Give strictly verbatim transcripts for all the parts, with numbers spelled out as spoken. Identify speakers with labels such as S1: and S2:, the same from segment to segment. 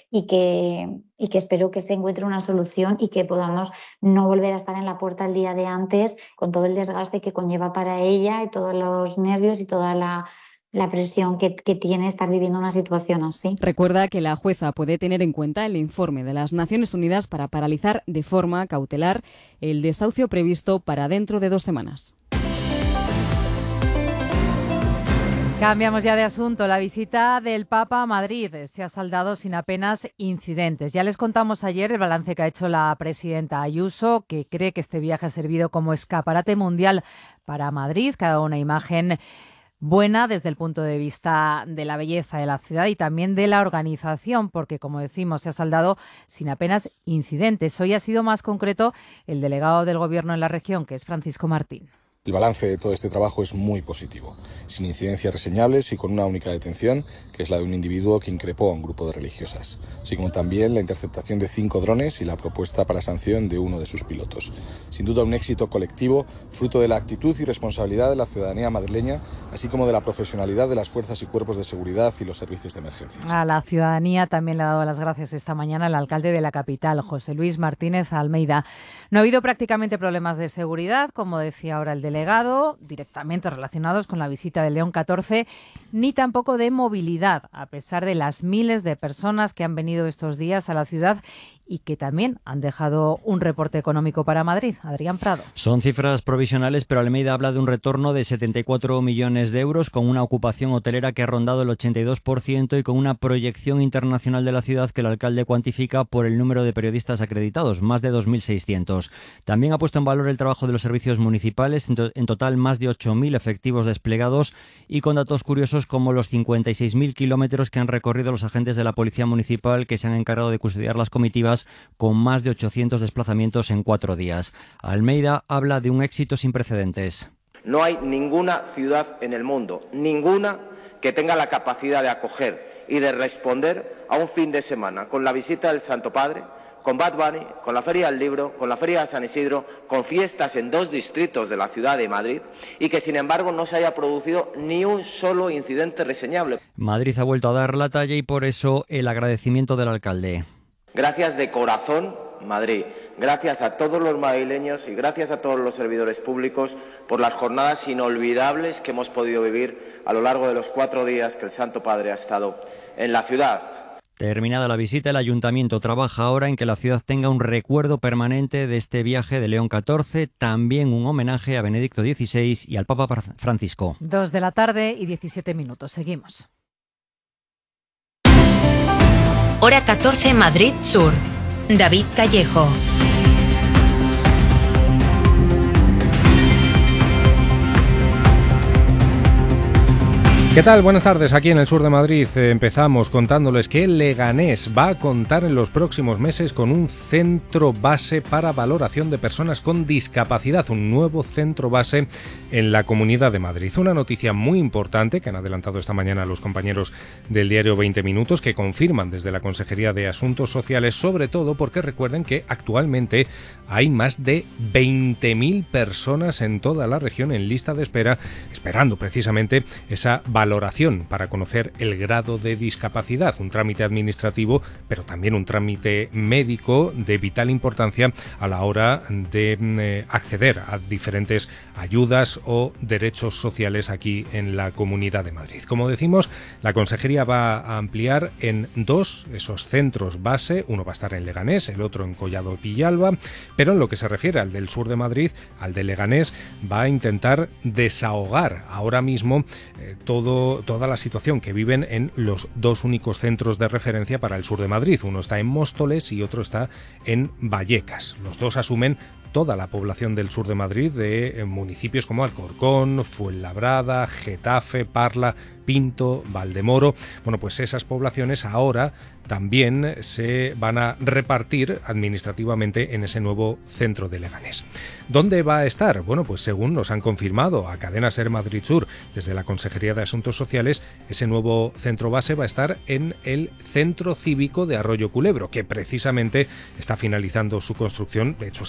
S1: y que, y que espero que se encuentre una solución y que podamos no volver a estar en la puerta el día de antes con todo el desgaste que conlleva para ella y todos los nervios y toda la, la presión que, que tiene estar viviendo una situación así.
S2: Recuerda que la jueza puede tener en cuenta el informe de las Naciones Unidas para paralizar de forma cautelar el desahucio previsto para dentro de dos semanas.
S3: Cambiamos ya de asunto. La visita del Papa a Madrid se ha saldado sin apenas incidentes. Ya les contamos ayer el balance que ha hecho la presidenta Ayuso, que cree que este viaje ha servido como escaparate mundial para Madrid, que ha dado una imagen buena desde el punto de vista de la belleza de la ciudad y también de la organización, porque, como decimos, se ha saldado sin apenas incidentes. Hoy ha sido más concreto el delegado del Gobierno en la región, que es Francisco Martín.
S4: El balance de todo este trabajo es muy positivo, sin incidencias reseñables y con una única detención, que es la de un individuo que increpó a un grupo de religiosas, así como también la interceptación de cinco drones y la propuesta para sanción de uno de sus pilotos. Sin duda un éxito colectivo, fruto de la actitud y responsabilidad de la ciudadanía madrileña, así como de la profesionalidad de las fuerzas y cuerpos de seguridad y los servicios de emergencias.
S3: A la ciudadanía también le ha dado las gracias esta mañana el alcalde de la capital, José Luis Martínez Almeida. No ha habido prácticamente problemas de seguridad, como decía ahora el delegado, directamente relacionados con la visita de León catorce, ni tampoco de movilidad, a pesar de las miles de personas que han venido estos días a la ciudad y que también han dejado un reporte económico para Madrid. Adrián Prado.
S5: Son cifras provisionales, pero Almeida habla de un retorno de setenta y cuatro millones de euros, con una ocupación hotelera que ha rondado el ochenta y dos por ciento y con una proyección internacional de la ciudad que el alcalde cuantifica por el número de periodistas acreditados, más de dos mil seiscientos. También ha puesto en valor el trabajo de los servicios municipales, en, to- en total más de ocho mil efectivos desplegados y con datos curiosos como los cincuenta y seis mil kilómetros que han recorrido los agentes de la Policía Municipal, que se han encargado de custodiar las comitivas, con más de ochocientos desplazamientos en cuatro días. Almeida habla de un éxito sin precedentes.
S6: No hay ninguna ciudad en el mundo, ninguna, que tenga la capacidad de acoger y de responder a un fin de semana con la visita del Santo Padre, con Bad Bunny, con la Feria del Libro, con la Feria de San Isidro, con fiestas en dos distritos de la ciudad de Madrid y que, sin embargo, no se haya producido ni un solo incidente reseñable.
S5: Madrid ha vuelto a dar la talla y por eso el agradecimiento del alcalde.
S6: Gracias de corazón, Madrid. Gracias a todos los madrileños y gracias a todos los servidores públicos por las jornadas inolvidables que hemos podido vivir a lo largo de los cuatro días que el Santo Padre ha estado en la ciudad.
S5: Terminada la visita, el Ayuntamiento trabaja ahora en que la ciudad tenga un recuerdo permanente de este viaje de León catorce, también un homenaje a Benedicto dieciséis y al Papa Francisco.
S3: Dos de la tarde y diecisiete minutos. Seguimos.
S7: Hora catorce, Madrid Sur. David Callejo.
S8: ¿Qué tal? Buenas tardes. Aquí en el sur de Madrid eh, empezamos contándoles que Leganés va a contar en los próximos meses con un centro base para valoración de personas con discapacidad, un nuevo centro base en la Comunidad de Madrid. Una noticia muy importante que han adelantado esta mañana los compañeros del diario veinte minutos, que confirman desde la Consejería de Asuntos Sociales, sobre todo porque recuerden que actualmente hay más de veinte mil personas en toda la región en lista de espera, esperando precisamente esa valoración para conocer el grado de discapacidad, un trámite administrativo, pero también un trámite médico de vital importancia a la hora de eh, acceder a diferentes ayudas o derechos sociales aquí en la Comunidad de Madrid. Como decimos, la Consejería va a ampliar en dos esos centros base, uno va a estar en Leganés, el otro en Collado Villalba, pero en lo que se refiere al del sur de Madrid, al de Leganés, va a intentar desahogar ahora mismo eh, todo toda la situación que viven en los dos únicos centros de referencia para el sur de Madrid. Uno está en Móstoles y otro está en Vallecas. Los dos asumen toda la población del sur de Madrid, de municipios como Alcorcón, Fuenlabrada, Getafe, Parla, Pinto, Valdemoro. Bueno, pues esas poblaciones ahora también se van a repartir administrativamente en ese nuevo centro de Leganés. ¿Dónde va a estar? Bueno, pues según nos han confirmado a Cadena SER Madrid Sur desde la Consejería de Asuntos Sociales, ese nuevo centro base va a estar en el Centro Cívico de Arroyo Culebro, que precisamente está finalizando su construcción. De hecho, se está inaugurando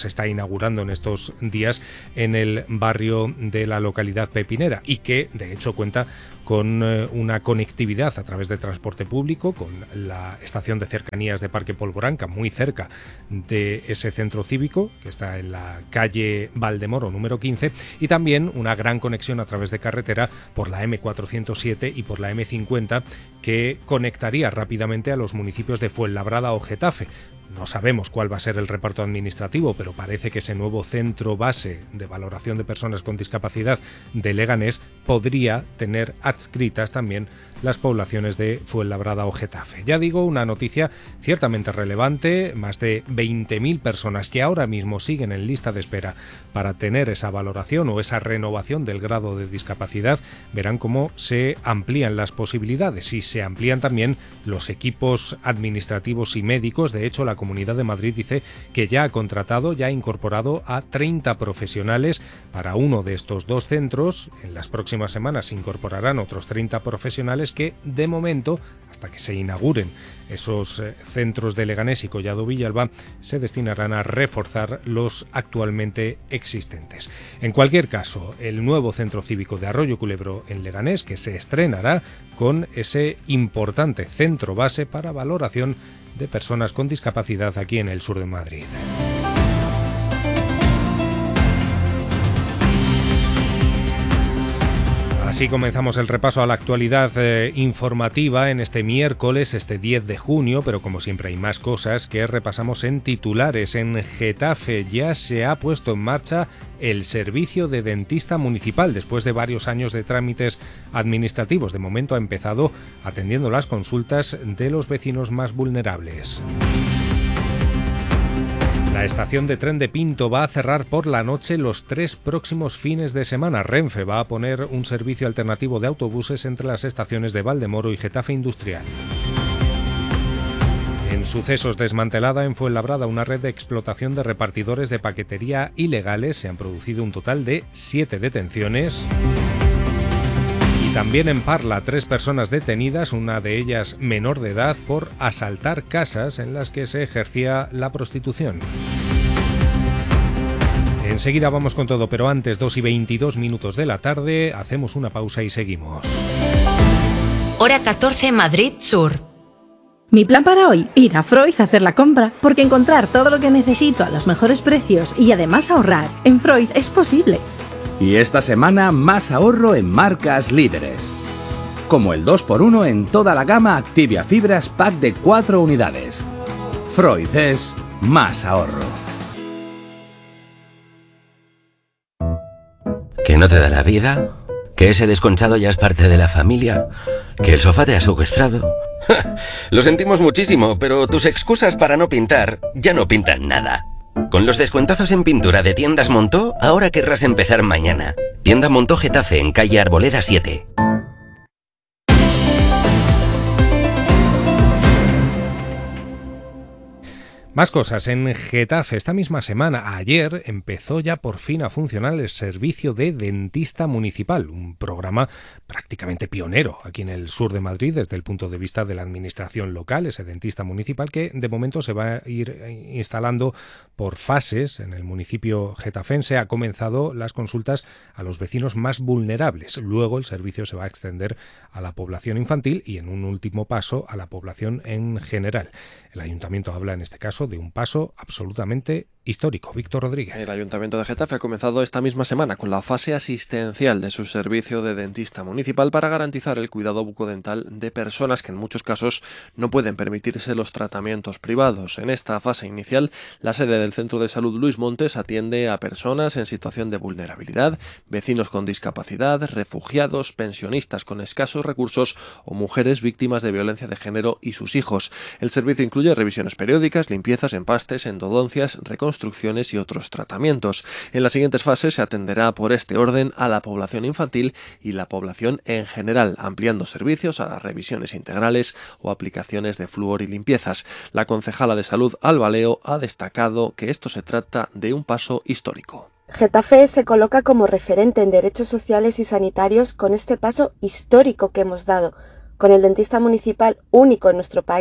S8: inaugurando en estos días en el barrio de la localidad pepinera y que de hecho cuenta con una conectividad a través de transporte público, con la estación de cercanías de Parque Polvoranca, muy cerca de ese centro cívico, que está en la calle Valdemoro número quince, y también una gran conexión a través de carretera por la eme cuatrocientos siete y por la eme cincuenta, que conectaría rápidamente a los municipios de Fuenlabrada o Getafe. No sabemos cuál va a ser el reparto administrativo, pero parece que ese nuevo centro base de valoración de personas con discapacidad de Leganés podría tener adscritas también las poblaciones de Fuenlabrada o Getafe. Ya digo, una noticia ciertamente relevante, más de veinte mil personas que ahora mismo siguen en lista de espera para tener esa valoración o esa renovación del grado de discapacidad, verán cómo se amplían las posibilidades y se amplían también los equipos administrativos y médicos. De hecho, la Comunidad de Madrid dice que ya ha contratado, ya ha incorporado a treinta profesionales para uno de estos dos centros. En las próximas semanas se incorporarán otros treinta profesionales que, de momento, hasta que se inauguren esos centros de Leganés y Collado Villalba, se destinarán a reforzar los actualmente existentes. En cualquier caso, el nuevo centro cívico de Arroyo Culebro en Leganés, que se estrenará con ese importante centro base para valoración de personas con discapacidad aquí en el sur de Madrid. Así comenzamos el repaso a la actualidad eh, informativa en este miércoles, este diez de junio, pero como siempre hay más cosas que repasamos en titulares. En Getafe ya se ha puesto en marcha el servicio de dentista municipal después de varios años de trámites administrativos. De momento ha empezado atendiendo las consultas de los vecinos más vulnerables. La estación de tren de Pinto va a cerrar por la noche los tres próximos fines de semana. Renfe va a poner un servicio alternativo de autobuses entre las estaciones de Valdemoro y Getafe Industrial. En sucesos, desmantelada en Fuenlabrada una red de explotación de repartidores de paquetería ilegales. Se han producido un total de siete detenciones. Y también en Parla, tres personas detenidas, una de ellas menor de edad, por asaltar casas en las que se ejercía la prostitución. Enseguida vamos con todo, pero antes, dos y veintidós minutos de la tarde, hacemos una pausa y seguimos.
S7: Hora catorce, Madrid Sur.
S9: Mi plan para hoy, ir a Freud a hacer la compra, porque encontrar todo lo que necesito a los mejores precios y además ahorrar en Freud es posible.
S10: Y esta semana más ahorro en marcas líderes. Como el dos por uno en toda la gama Activia Fibras Pack de cuatro unidades. Freud es más ahorro.
S11: ¿Que no te da la vida? ¿Que ese desconchado ya es parte de la familia? ¿Que el sofá te ha secuestrado? Lo sentimos muchísimo, pero tus excusas para no pintar ya no pintan nada. Con los descuentazos en pintura de Tiendas Montó, ahora querrás empezar mañana. Tienda Montó Getafe, en calle Arboleda siete.
S8: Más cosas en Getafe. Esta misma semana, ayer, empezó ya por fin a funcionar el servicio de dentista municipal, un programa prácticamente pionero aquí en el sur de Madrid desde el punto de vista de la administración local, ese dentista municipal que de momento se va a ir instalando por fases en el municipio getafense. Ha comenzado las consultas a los vecinos más vulnerables. Luego el servicio se va a extender a la población infantil y en un último paso a la población en general. El ayuntamiento habla en este caso de un paso absolutamente histórico. Víctor Rodríguez.
S12: El Ayuntamiento de Getafe ha comenzado esta misma semana con la fase asistencial de su servicio de dentista municipal para garantizar el cuidado bucodental de personas que en muchos casos no pueden permitirse los tratamientos privados. En esta fase inicial, la sede del Centro de Salud Luis Montes atiende a personas en situación de vulnerabilidad, vecinos con discapacidad, refugiados, pensionistas con escasos recursos o mujeres víctimas de violencia de género y sus hijos. El servicio incluye revisiones periódicas, limpiezas, empastes, endodoncias, reconstrucciones y otros tratamientos. En las siguientes fases se atenderá por este orden a la población infantil y la población en general, ampliando servicios a las revisiones integrales o aplicaciones de flúor y limpiezas. La concejala de Salud, Alba Leo, ha destacado que esto se trata de un paso histórico.
S13: Getafe se coloca como referente en derechos sociales y sanitarios con este paso histórico que hemos dado, con el dentista municipal único en nuestro país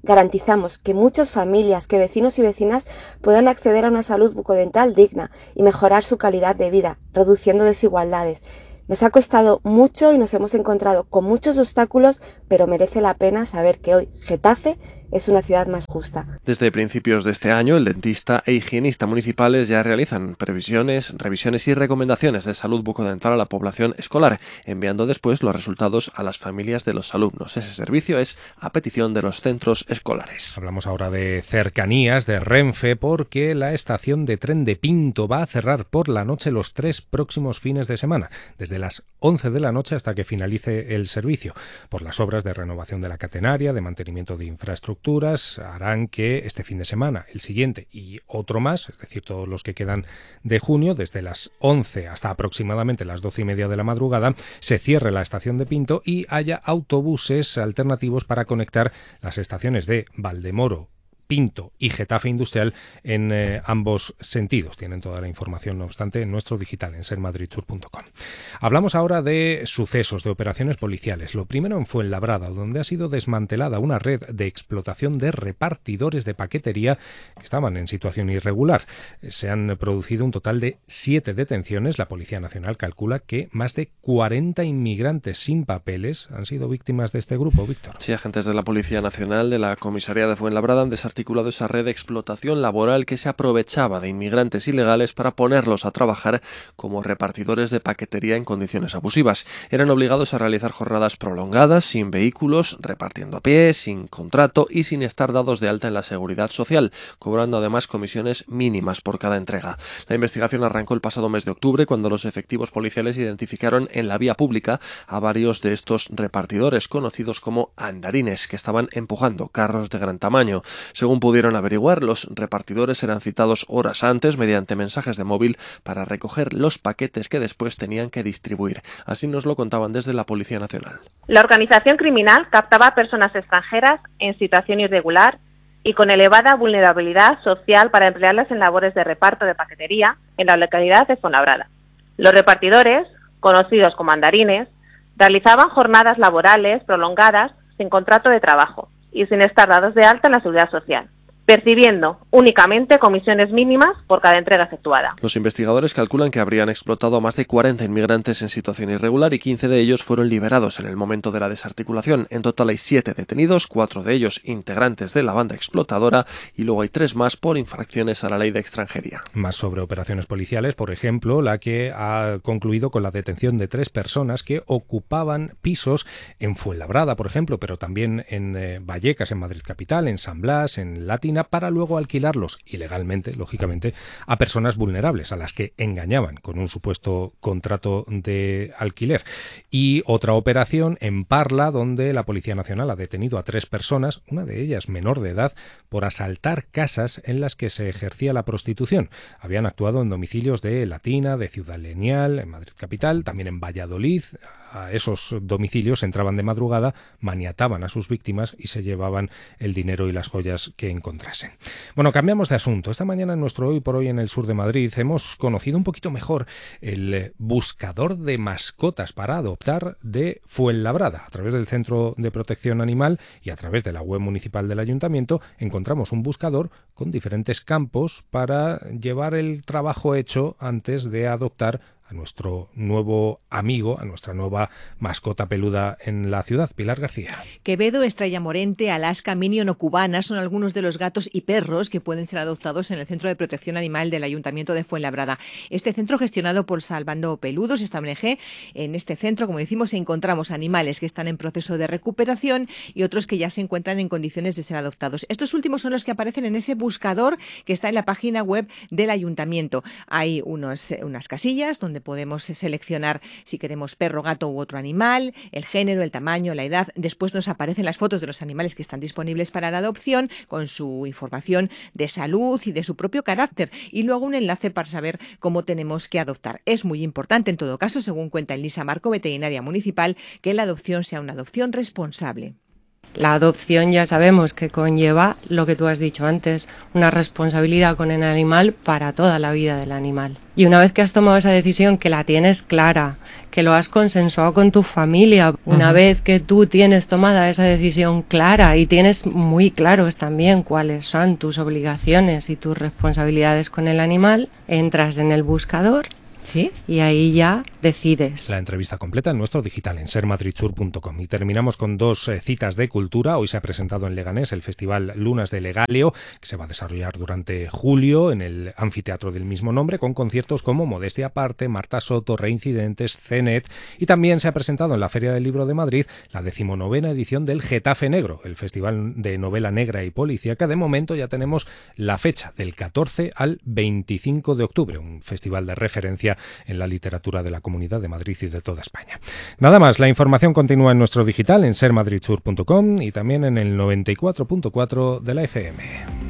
S13: garantizamos que muchas familias, que vecinos y vecinas puedan acceder a una salud bucodental digna y mejorar su calidad de vida, reduciendo desigualdades. Nos ha costado mucho y nos hemos encontrado con muchos obstáculos, pero merece la pena saber que hoy Getafe es una ciudad más justa.
S12: Desde principios de este año, el dentista e higienista municipales ya realizan previsiones, revisiones y recomendaciones de salud bucodental a la población escolar, enviando después los resultados a las familias de los alumnos. Ese servicio es a petición de los centros escolares.
S8: Hablamos ahora de cercanías, de Renfe, porque la estación de tren de Pinto va a cerrar por la noche los tres próximos fines de semana, desde las once de la noche hasta que finalice el servicio, por las obras de renovación de la catenaria, de mantenimiento de infraestructuras, harán que este fin de semana, el siguiente y otro más, es decir, todos los que quedan de junio, desde las once hasta aproximadamente las doce y media de la madrugada, se cierre la estación de Pinto y haya autobuses alternativos para conectar las estaciones de Valdemoro, Pinto y Getafe Industrial en eh, ambos sentidos. Tienen toda la información, no obstante, en nuestro digital, en ser madrid sur punto com. Hablamos ahora de sucesos, de operaciones policiales. Lo primero en Fuenlabrada, donde ha sido desmantelada una red de explotación de repartidores de paquetería que estaban en situación irregular. Se han producido un total de siete detenciones. La Policía Nacional calcula que más de cuarenta inmigrantes sin papeles han sido víctimas de este grupo, Víctor.
S12: Sí, agentes de la Policía Nacional de la Comisaría de Fuenlabrada han desarticulado articulado esa red de explotación laboral que se aprovechaba de inmigrantes ilegales para ponerlos a trabajar como repartidores de paquetería en condiciones abusivas. Eran obligados a realizar jornadas prolongadas, sin vehículos, repartiendo a pie, sin contrato y sin estar dados de alta en la Seguridad Social, cobrando además comisiones mínimas por cada entrega. La investigación arrancó el pasado mes de octubre, cuando los efectivos policiales identificaron en la vía pública a varios de estos repartidores, conocidos como andarines, que estaban empujando carros de gran tamaño. Según pudieron averiguar, los repartidores eran citados horas antes mediante mensajes de móvil para recoger los paquetes que después tenían que distribuir. Así nos lo contaban desde la Policía Nacional.
S14: La organización criminal captaba a personas extranjeras en situación irregular y con elevada vulnerabilidad social para emplearlas en labores de reparto de paquetería en la localidad de Fuenlabrada. Los repartidores, conocidos como andarines, realizaban jornadas laborales prolongadas sin contrato de trabajo y sin estar dados de alta en la Seguridad Social, percibiendo únicamente comisiones mínimas por cada entrega efectuada.
S12: Los investigadores calculan que habrían explotado a más de cuarenta inmigrantes en situación irregular y quince de ellos fueron liberados en el momento de la desarticulación. En total hay siete detenidos, cuatro de ellos integrantes de la banda explotadora y luego hay tres más por infracciones a la ley de extranjería.
S8: Más sobre operaciones policiales, por ejemplo, la que ha concluido con la detención de tres personas que ocupaban pisos en Fuenlabrada, por ejemplo, pero también en eh, Vallecas, en Madrid Capital, en San Blas, en Latina, para luego alquilarlos ilegalmente, lógicamente, a personas vulnerables, a las que engañaban con un supuesto contrato de alquiler. Y otra operación en Parla, donde la Policía Nacional ha detenido a tres personas, una de ellas menor de edad, por asaltar casas en las que se ejercía la prostitución. Habían actuado en domicilios de Latina, de Ciudad Lineal, en Madrid Capital, también en Valladolid. A esos domicilios entraban de madrugada, maniataban a sus víctimas y se llevaban el dinero y las joyas que encontrasen. Bueno, cambiamos de asunto. Esta mañana en nuestro Hoy por Hoy en el sur de Madrid hemos conocido un poquito mejor el buscador de mascotas para adoptar de Fuenlabrada. A través del Centro de Protección Animal y a través de la web municipal del Ayuntamiento encontramos un buscador con diferentes campos para llevar el trabajo hecho antes de adoptar a nuestro nuevo amigo, a nuestra nueva mascota peluda en la ciudad. Pilar García.
S15: Quevedo, Estrella Morente, Alaska, Minion o Cubana son algunos de los gatos y perros que pueden ser adoptados en el Centro de Protección Animal del Ayuntamiento de Fuenlabrada. Este centro, gestionado por Salvando Peludos, esta O N G, en este centro, como decimos, encontramos animales que están en proceso de recuperación y otros que ya se encuentran en condiciones de ser adoptados. Estos últimos son los que aparecen en ese buscador que está en la página web del Ayuntamiento. Hay unos, unas casillas donde podemos seleccionar si queremos perro, gato u otro animal, el género, el tamaño, la edad. Después nos aparecen las fotos de los animales que están disponibles para la adopción con su información de salud y de su propio carácter y luego un enlace para saber cómo tenemos que adoptar. Es muy importante, en todo caso, según cuenta Elisa Marco, veterinaria municipal, que la adopción sea una adopción responsable.
S16: La adopción ya sabemos que conlleva lo que tú has dicho antes, una responsabilidad con el animal para toda la vida del animal. Y una vez que has tomado esa decisión, que la tienes clara, que lo has consensuado con tu familia, una uh-huh. vez que tú tienes tomada esa decisión clara y tienes muy claros también cuáles son tus obligaciones y tus responsabilidades con el animal, entras en el buscador. ¿Sí? Y ahí ya decides.
S8: La entrevista completa en nuestro digital en ser madrid sur punto com. Y terminamos con dos eh, citas de cultura. Hoy se ha presentado en Leganés el Festival Lunas de Legalio, que se va a desarrollar durante julio en el anfiteatro del mismo nombre, con conciertos como Modestia Aparte, Marta Soto, Reincidentes, Cenet. Y también se ha presentado en la Feria del Libro de Madrid la decimonovena edición del Getafe Negro, el Festival de Novela Negra y Policíaca. De momento ya tenemos la fecha, del catorce al veinticinco de octubre, un festival de referencia en la literatura de la Comunidad de Madrid y de toda España. Nada más, la información continúa en nuestro digital en ser madrid sur punto com y también en el noventa y cuatro punto cuatro de la F M.